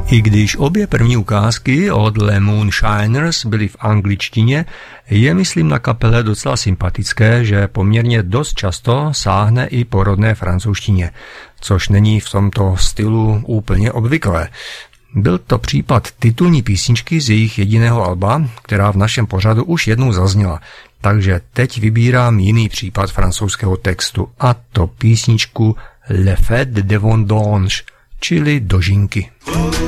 I když obě první ukázky od Le Moonshiners byly v angličtině, je myslím na kapele docela sympatické, že poměrně dost často sáhne i po rodné francouzštině, což není v tomto stylu úplně obvyklé. Byl to případ titulní písničky z jejich jediného alba, která v našem pořadu už jednou zazněla. Takže teď vybírám jiný případ francouzského textu, a to písničku Le Fête de Vendange, čili dožinky.